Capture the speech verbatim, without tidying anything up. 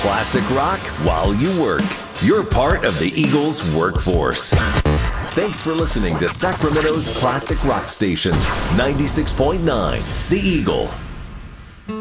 Classic rock while you work. You're part of the Eagles workforce. Thanks for listening to Sacramento's Classic Rock Station, ninety-six point nine, The Eagle.